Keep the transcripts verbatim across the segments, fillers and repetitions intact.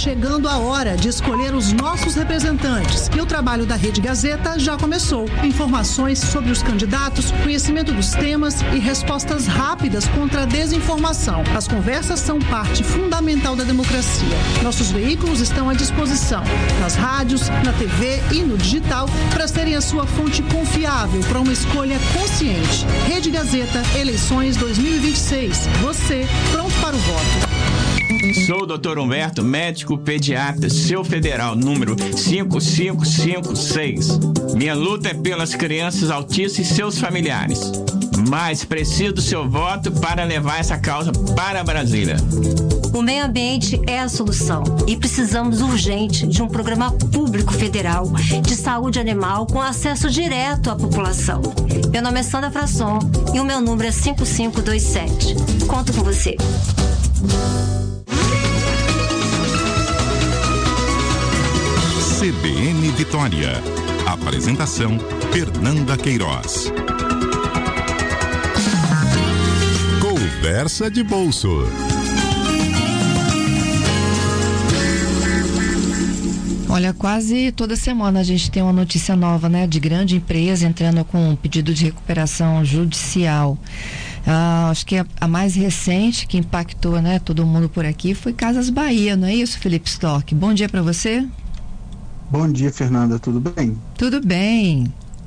chegando a hora de escolher os nossos representantes. E o trabalho da Rede Gazeta já começou. Informações sobre os candidatos, conhecimento dos temas e respostas rápidas contra a desinformação. As conversas são parte fundamental da democracia. Nossos veículos estão à disposição, nas rádios, na T V e no digital, para serem a sua fonte confiável para uma escolha consciente. Rede Gazeta, eleições dois mil e vinte e seis. Você, pronto para o voto. Sou o doutor Humberto, médico pediatra, seu federal, número cinco cinco cinco seis. Minha luta é pelas crianças autistas e seus familiares. Mas preciso do seu voto para levar essa causa para Brasília. O meio ambiente é a solução e precisamos urgente de um programa público federal de saúde animal com acesso direto à população. Meu nome é Sandra Frasson e o meu número é cinco cinco dois sete. Conto com você. C B N Vitória. Apresentação: Fernanda Queiroz. Conversa de bolso. Olha, quase toda semana a gente tem uma notícia nova, né? De grande empresa entrando com um pedido de recuperação judicial. Ah, acho que a, a mais recente que impactou, né, todo mundo por aqui foi Casas Bahia, não é isso, Felipe Stock? Bom dia para você. Bom dia, Fernanda, tudo bem? Tudo bem.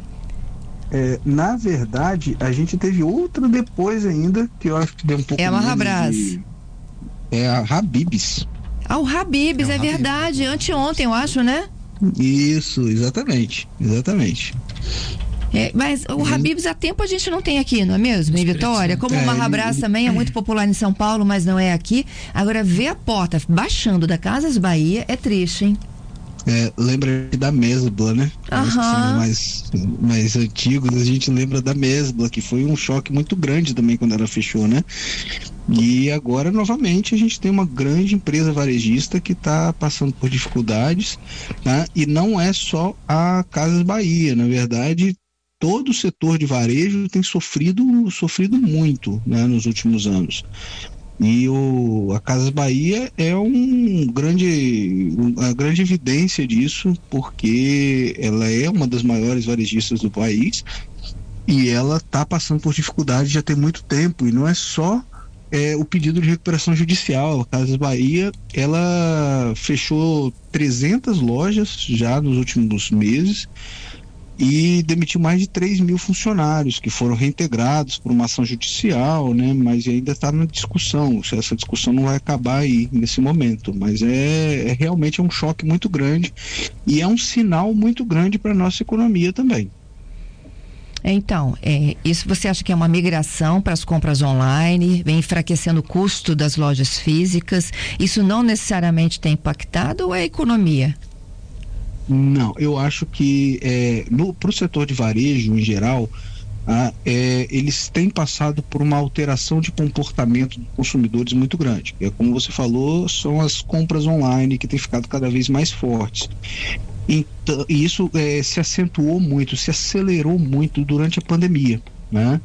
É, na verdade, a gente teve outra depois ainda, que eu acho que deu um pouco É a Marrabras. De... É a Habib's. Ah, o Habib's, é, é verdade, Habib's. Anteontem, eu acho, né? Isso, exatamente, exatamente. É, mas o Habib's há tempo a gente não tem aqui, não é mesmo, em Vitória? Como é, o Marrabras também é muito popular em São Paulo, mas não é aqui. Agora, ver a porta baixando da Casas Bahia é triste, hein? É, lembra da Mesbla, né? Uhum. mais, mais antigos, a gente lembra da Mesbla, que foi um choque muito grande também quando ela fechou, né? E agora, novamente, a gente tem uma grande empresa varejista que está passando por dificuldades, né? E não é só a Casas Bahia, na verdade, todo o setor de varejo tem sofrido, sofrido muito, né, nos últimos anos. E o, a Casas Bahia é um grande, uma grande evidência disso, porque ela é uma das maiores varejistas do país e ela está passando por dificuldade já tem muito tempo, e não é só é, o pedido de recuperação judicial. A Casas Bahia, ela fechou trezentas lojas já nos últimos meses e demitiu mais de três mil funcionários que foram reintegrados por uma ação judicial, né? Mas ainda está na discussão, essa discussão não vai acabar aí nesse momento, mas é, é realmente um choque muito grande e é um sinal muito grande para a nossa economia também. Então, é, isso você acha que é uma migração para as compras online, vem enfraquecendo o custo das lojas físicas? Isso não necessariamente tem impactado ou é a economia? Não, eu acho que é, para o setor de varejo em geral, ah, é, eles têm passado por uma alteração de comportamento dos consumidores muito grande. É, como você falou, são as compras online que têm ficado cada vez mais fortes. Então, e isso é, se acentuou muito, se acelerou muito durante a pandemia, né?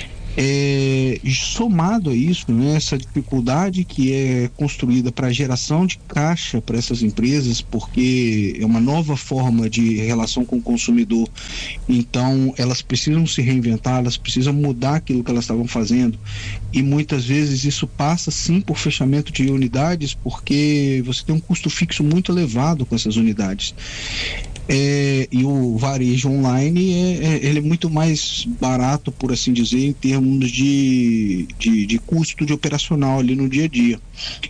É, somado a isso, né, essa dificuldade que é construída para a geração de caixa para essas empresas, porque é uma nova forma de relação com o consumidor, então elas precisam se reinventar, elas precisam mudar aquilo que elas estavam fazendo, e muitas vezes isso passa sim por fechamento de unidades, porque você tem um custo fixo muito elevado com essas unidades. É, e o varejo online é, é, ele é muito mais barato, por assim dizer, em termos de, de, de custo de operacional ali no dia a dia.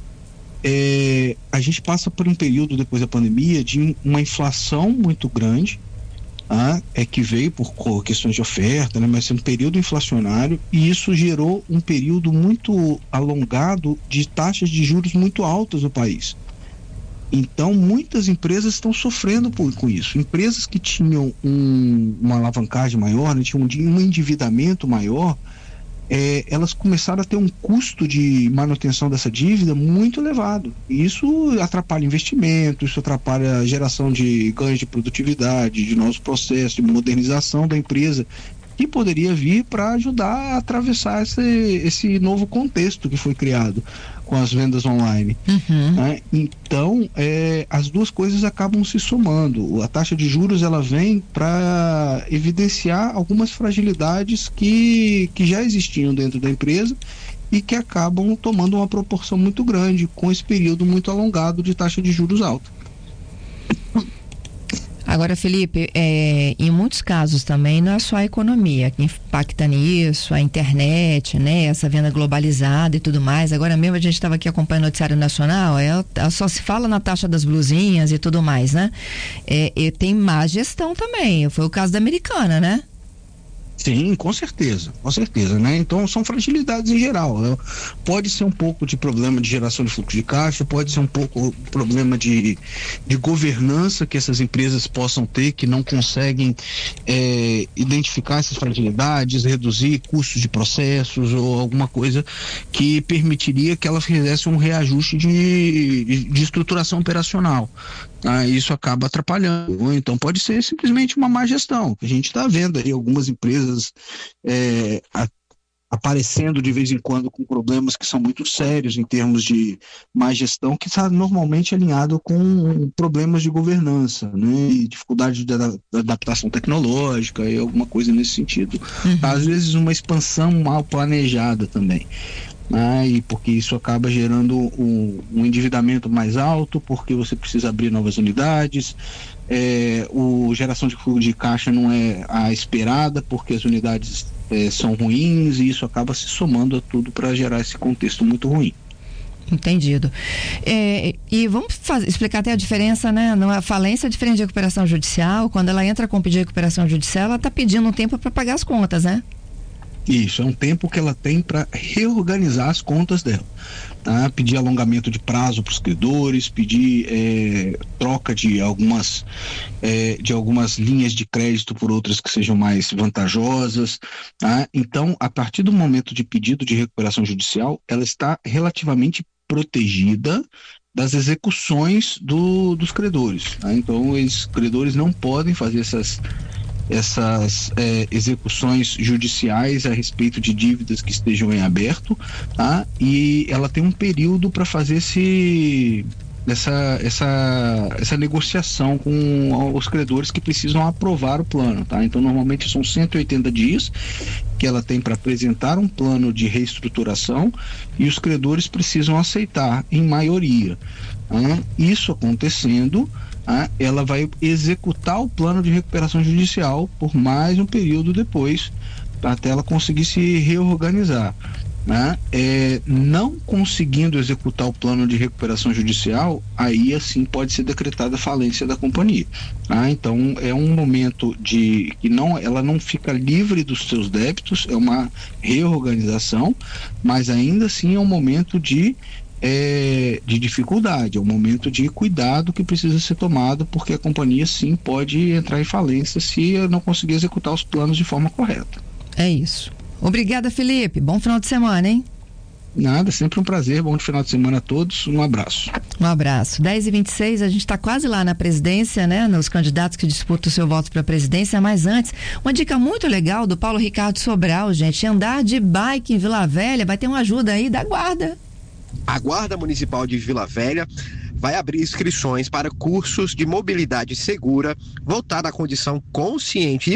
É, a gente passa por um período depois da pandemia de uma inflação muito grande, ah, é que veio por questões de oferta, né, mas é um período inflacionário, e isso gerou um período muito alongado de taxas de juros muito altas no país. Então, muitas empresas estão sofrendo por, com isso. Empresas que tinham um, uma alavancagem maior, né, tinham um, um endividamento maior, é, elas começaram a ter um custo de manutenção dessa dívida muito elevado. E isso atrapalha investimento, isso atrapalha a geração de ganhos de produtividade, de novos processos, de modernização da empresa, que poderia vir para ajudar a atravessar esse, esse novo contexto que foi criado. com as vendas online. Uhum. Né? Então, é, as duas coisas acabam se somando. A taxa de juros ela vem para evidenciar algumas fragilidades que, que já existiam dentro da empresa e que acabam tomando uma proporção muito grande com esse período muito alongado de taxa de juros alta. Agora, Felipe, é, em muitos casos também não é só a economia que impacta nisso, a internet, né, essa venda globalizada e tudo mais. Agora mesmo a gente estava aqui acompanhando o noticiário nacional, é, só se fala na taxa das blusinhas e tudo mais, né? É, e tem má gestão também, foi o caso da Americana, né? Sim, com certeza, com certeza, né? Então são fragilidades em geral. Né? Pode ser um pouco de problema de geração de fluxo de caixa, pode ser um pouco problema de, de governança que essas empresas possam ter, que não conseguem é, identificar essas fragilidades, reduzir custos de processos ou alguma coisa que permitiria que elas fizessem um reajuste de, de estruturação operacional. Ah, isso acaba atrapalhando. Então pode ser simplesmente uma má gestão. A gente está vendo aí algumas empresas é, a, aparecendo de vez em quando com problemas que são muito sérios em termos de má gestão, que está normalmente alinhado com problemas de governança, né? E dificuldade de adaptação tecnológica e alguma coisa nesse sentido. Uhum. Às vezes uma expansão mal planejada também. Ah, e porque isso acaba gerando um, um endividamento mais alto, porque você precisa abrir novas unidades, é, o geração de fluxo de caixa não é a esperada, porque as unidades é, são ruins, e isso acaba se somando a tudo para gerar esse contexto muito ruim. Entendido. É, e vamos fazer, explicar até a diferença, né? A falência é diferente de recuperação judicial. Quando ela entra com pedido de recuperação judicial, ela está pedindo um tempo para pagar as contas, né? Isso, é um tempo que ela tem para reorganizar as contas dela, tá? Pedir alongamento de prazo para os credores, pedir é, troca de algumas, é, de algumas linhas de crédito por outras que sejam mais vantajosas, tá? Então, a partir do momento de pedido de recuperação judicial, ela está relativamente protegida das execuções do, dos credores, tá? Então, os credores não podem fazer essas essas é, execuções judiciais a respeito de dívidas que estejam em aberto, tá? E ela tem um período para fazer esse, essa, essa, essa negociação com os credores que precisam aprovar o plano, tá? Então normalmente são cento e oitenta dias que ela tem para apresentar um plano de reestruturação e os credores precisam aceitar em maioria, tá? Isso acontecendo, ela vai executar o plano de recuperação judicial por mais um período depois, até ela conseguir se reorganizar, né? É, não conseguindo executar o plano de recuperação judicial, aí assim pode ser decretada a falência da companhia, tá? Então é um momento de que não, ela não fica livre dos seus débitos, é uma reorganização, mas ainda assim é um momento de É, de dificuldade, é um momento de cuidado que precisa ser tomado, porque a companhia sim pode entrar em falência se não conseguir executar os planos de forma correta. É isso. Obrigada, Felipe. Bom final de semana, hein? Nada, sempre um prazer. Bom final de semana a todos. Um abraço. Um abraço. dez e vinte e seis, a gente está quase lá na presidência, né? Nos candidatos que disputam o seu voto para a presidência, mas antes, uma dica muito legal do Paulo Ricardo Sobral, gente. Andar de bike em Vila Velha vai ter uma ajuda aí da Guarda. A Guarda Municipal de Vila Velha vai abrir inscrições para cursos de mobilidade segura voltada à condição consciente e